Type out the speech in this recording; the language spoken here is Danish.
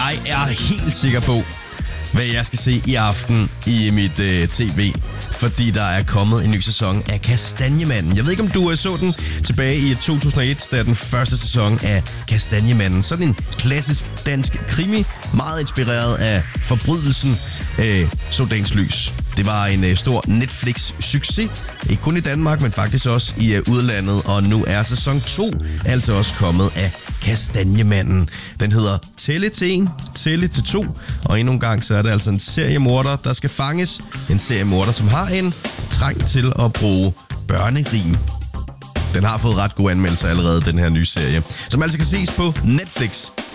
Jeg er helt sikker på, hvad jeg skal se i aften i mit tv. Fordi der er kommet en ny sæson af Kastanjemanden. Jeg ved ikke, om du så den tilbage i 2001, da den første sæson af Kastanjemanden. Sådan en klassisk dansk krimi, meget inspireret af forbrydelsen så dagens lys. Det var en stor Netflix-succes. Ikke kun i Danmark, men faktisk også i udlandet. Og nu er sæson 2 altså også kommet af Kastanjemanden. Den hedder Tælle til 1, Tælle til 2. Og endnu en gang så er det altså en seriemorder, der skal fanges. En seriemorder, som har en trang til at bruge børnerim. Den har fået ret gode anmeldelser allerede, den her nye serie. Som altså kan ses på Netflix.